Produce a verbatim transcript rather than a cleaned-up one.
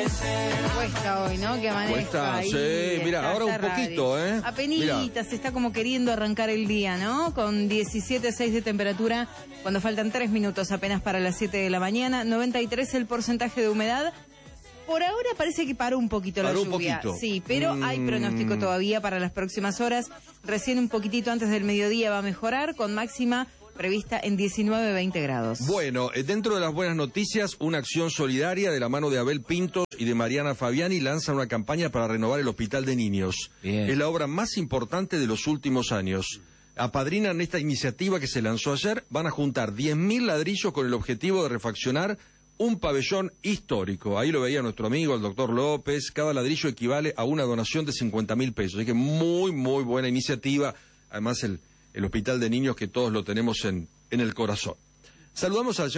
Cuesta hoy, ¿no? Que amanezca Cuesta, ahí. sí, mira, ahora un poquito, radio. ¿eh? Apenita, se está como queriendo arrancar el día, ¿no? Con diecisiete punto seis de temperatura, cuando faltan tres minutos apenas para las siete de la mañana, noventa y tres el porcentaje de humedad. Por ahora parece que paró un poquito Paró la lluvia. un poquito. Sí, pero mm. hay pronóstico todavía para las próximas horas. Recién un poquitito antes del mediodía va a mejorar, con máxima prevista en diecinueve a veinte grados. Bueno, eh, dentro de las buenas noticias, una acción solidaria de la mano de Abel Pintos y de Mariana Fabiani lanza una campaña para renovar el Hospital de Niños. Bien. Es la obra más importante de los últimos años. Apadrinan esta iniciativa que se lanzó ayer, van a juntar diez mil ladrillos con el objetivo de refaccionar un pabellón histórico. Ahí lo veía nuestro amigo, el doctor López. Cada ladrillo equivale a una donación de cincuenta mil pesos. Así que muy, muy buena iniciativa. Además, el, el Hospital de Niños que todos lo tenemos en, en el corazón. Saludamos a